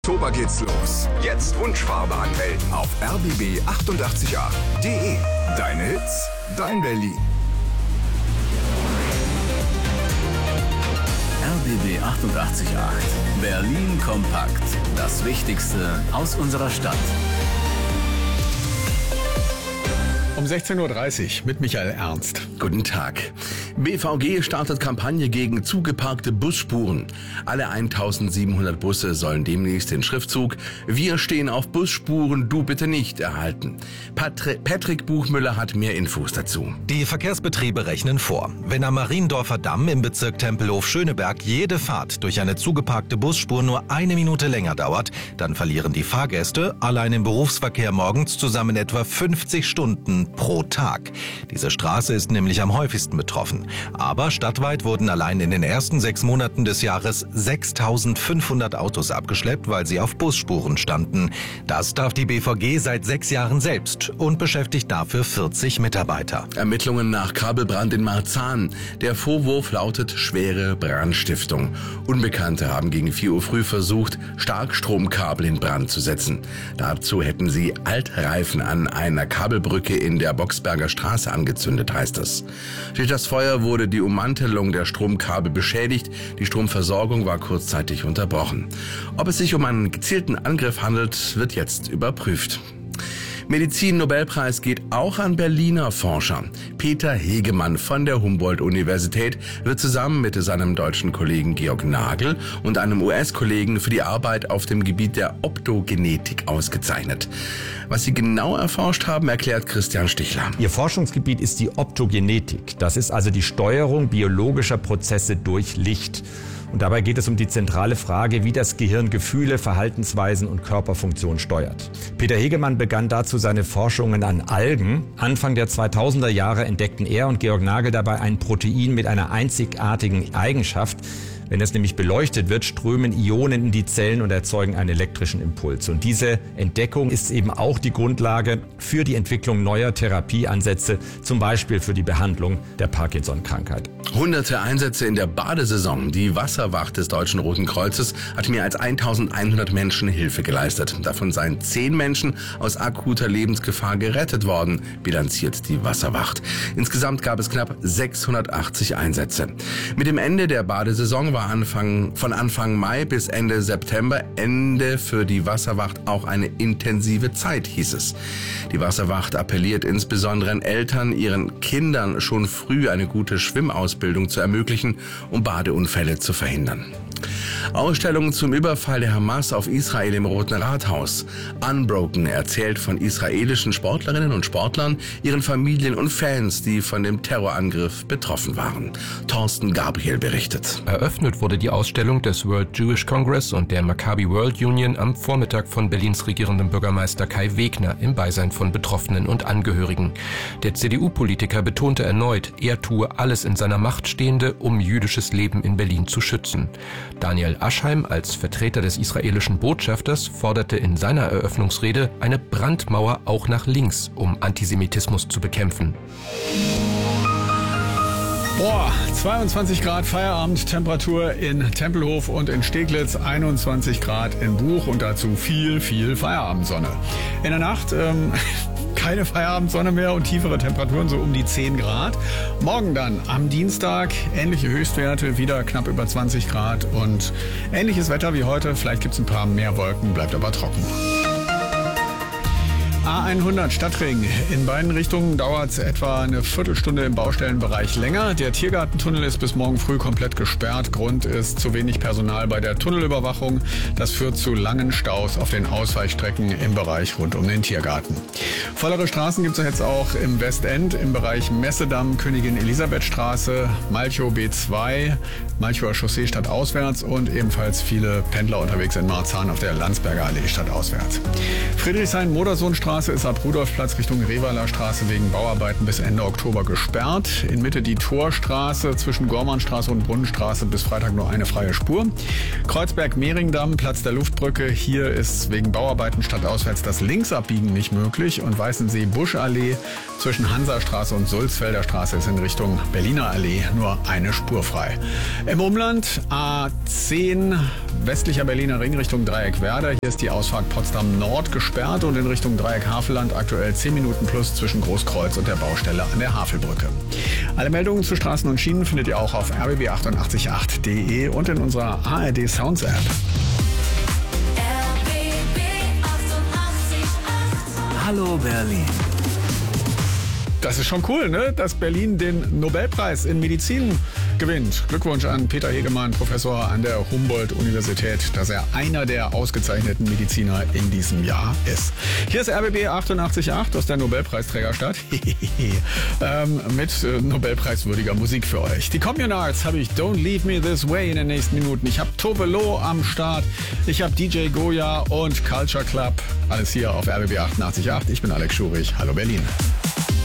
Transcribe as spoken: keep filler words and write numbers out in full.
Oktober geht's los. Jetzt Wunschfarbe anmelden auf r b b achtundachtzig Punkt acht punkt de. Deine Hits, dein Berlin. R B B achtundachtzig Punkt acht. Berlin kompakt. Das Wichtigste aus unserer Stadt. Um sechzehn Uhr dreißig mit Michael Ernst. Guten Tag. B V G startet Kampagne gegen zugeparkte Busspuren. Alle eintausendsiebenhundert Busse sollen demnächst den Schriftzug "Wir stehen auf Busspuren, du bitte nicht" erhalten. Patri- Patrick Buchmüller hat mehr Infos dazu. Die Verkehrsbetriebe rechnen vor. Wenn am Mariendorfer Damm im Bezirk Tempelhof-Schöneberg jede Fahrt durch eine zugeparkte Busspur nur eine Minute länger dauert, dann verlieren die Fahrgäste allein im Berufsverkehr morgens zusammen etwa fünfzig Stunden pro Tag. Diese Straße ist nämlich am häufigsten betroffen. Aber stadtweit wurden allein in den ersten sechs Monaten des Jahres sechstausendfünfhundert Autos abgeschleppt, weil sie auf Busspuren standen. Das darf die B V G seit sechs Jahren selbst und beschäftigt dafür vierzig Mitarbeiter. Ermittlungen nach Kabelbrand in Marzahn. Der Vorwurf lautet schwere Brandstiftung. Unbekannte haben gegen vier Uhr früh versucht, Starkstromkabel in Brand zu setzen. Dazu hätten sie Altreifen an einer Kabelbrücke in der Boxberger Straße angezündet, heißt es. Durch das Feuer wurde die Ummantelung der Stromkabel beschädigt. Die Stromversorgung war kurzzeitig unterbrochen. Ob es sich um einen gezielten Angriff handelt, wird jetzt überprüft. Medizin-Nobelpreis geht auch an Berliner Forscher. Peter Hegemann von der Humboldt-Universität wird zusammen mit seinem deutschen Kollegen Georg Nagel und einem U S-Kollegen für die Arbeit auf dem Gebiet der Optogenetik ausgezeichnet. Was sie genau erforscht haben, erklärt Christian Stichler. Ihr Forschungsgebiet ist die Optogenetik. Das ist also die Steuerung biologischer Prozesse durch Licht. Und dabei geht es um die zentrale Frage, wie das Gehirn Gefühle, Verhaltensweisen und Körperfunktion steuert. Peter Hegemann begann dazu seine Forschungen an Algen. Anfang der zweitausender Jahre entdeckten er und Georg Nagel dabei ein Protein mit einer einzigartigen Eigenschaft. Wenn es nämlich beleuchtet wird, strömen Ionen in die Zellen und erzeugen einen elektrischen Impuls. Und diese Entdeckung ist eben auch die Grundlage für die Entwicklung neuer Therapieansätze, zum Beispiel für die Behandlung der Parkinson-Krankheit. Hunderte Einsätze in der Badesaison. Die Wasserwacht des Deutschen Roten Kreuzes hat mehr als eintausendeinhundert Menschen Hilfe geleistet. Davon seien zehn Menschen aus akuter Lebensgefahr gerettet worden, bilanziert die Wasserwacht. Insgesamt gab es knapp sechshundertachtzig Einsätze. Mit dem Ende der Badesaison war Anfang, von Anfang Mai bis Ende September Ende für die Wasserwacht auch eine intensive Zeit, hieß es. Die Wasserwacht appelliert insbesondere an Eltern, ihren Kindern schon früh eine gute Schwimmausbildung zu ermöglichen, um Badeunfälle zu verhindern. Ausstellung zum Überfall der Hamas auf Israel im Roten Rathaus. Unbroken erzählt von israelischen Sportlerinnen und Sportlern, ihren Familien und Fans, die von dem Terrorangriff betroffen waren. Thorsten Gabriel berichtet. Eröffnet wurde die Ausstellung des World Jewish Congress und der Maccabi World Union am Vormittag von Berlins regierendem Bürgermeister Kai Wegner im Beisein von Betroffenen und Angehörigen. Der C D U-Politiker betonte erneut, er tue alles in seiner Macht Stehende, um jüdisches Leben in Berlin zu schützen. Daniel Aschheim als Vertreter des israelischen Botschafters forderte in seiner Eröffnungsrede eine Brandmauer auch nach links, um Antisemitismus zu bekämpfen. Boah, zweiundzwanzig Grad Feierabendtemperatur in Tempelhof und in Steglitz, einundzwanzig Grad in Buch und dazu viel, viel Feierabendsonne. In der Nacht ähm, keine Feierabendsonne mehr und tiefere Temperaturen, so um die zehn Grad. Morgen dann am Dienstag ähnliche Höchstwerte, wieder knapp über zwanzig Grad und ähnliches Wetter wie heute. Vielleicht gibt es ein paar mehr Wolken, bleibt aber trocken. A hundert Stadtring. In beiden Richtungen dauert es etwa eine Viertelstunde im Baustellenbereich länger. Der Tiergartentunnel ist bis morgen früh komplett gesperrt. Grund ist zu wenig Personal bei der Tunnelüberwachung. Das führt zu langen Staus auf den Ausweichstrecken im Bereich rund um den Tiergarten. Vollere Straßen gibt es jetzt auch im Westend, im Bereich Messedamm, Königin Elisabeth Straße, Malchow B zwei, Malchower Chaussee stadtauswärts und ebenfalls viele Pendler unterwegs in Marzahn auf der Landsberger Allee stadtauswärts. Friedrichshain-Modersohnstraße Brunnenstraße ist ab Rudolfplatz Richtung Revaler Straße wegen Bauarbeiten bis Ende Oktober gesperrt. In Mitte die Torstraße zwischen Gormannstraße und Brunnenstraße bis Freitag nur eine freie Spur. Kreuzberg-Mehringdamm, Platz der Luftbrücke. Hier ist wegen Bauarbeiten stadtauswärts das Linksabbiegen nicht möglich. Und Weißensee-Buschallee zwischen Hansastraße und Sulzfelder Straße ist in Richtung Berliner Allee nur eine Spur frei. Im Umland A zehn westlicher Berliner Ring Richtung Dreieck Werder. Hier ist die Ausfahrt Potsdam Nord gesperrt und in Richtung Dreieck Havelland aktuell zehn Minuten plus zwischen Großkreuz und der Baustelle an der Havelbrücke. Alle Meldungen zu Straßen und Schienen findet ihr auch auf r b b achtundachtzig punkt acht punkt d e und in unserer A R D Sounds App. Hallo Berlin. Das ist schon cool, ne? Dass Berlin den Nobelpreis in Medizin gewinnt. Glückwunsch an Peter Hegemann, Professor an der Humboldt-Universität, dass er einer der ausgezeichneten Mediziner in diesem Jahr ist. Hier ist R B B achtundachtzig Komma acht aus der Nobelpreisträgerstadt. ähm, mit äh, Nobelpreiswürdiger Musik für euch. Die Communards habe ich Don't Leave Me This Way in den nächsten Minuten. Ich habe Tove Lo am Start. Ich habe D J Goya und Culture Club. Alles hier auf R B B achtundachtzig Komma acht. Ich bin Alex Schurich. Hallo Berlin.